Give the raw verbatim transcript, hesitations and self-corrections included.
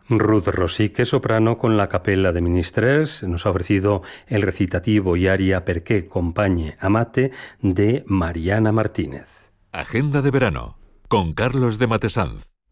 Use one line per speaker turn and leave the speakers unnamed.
Ruth Rosique, soprano con la Capella de Ministrers, nos ha ofrecido el recitativo y aria Perché compagne amate de Mariana Martínez.
Agenda de verano con Carlos de Matesanz.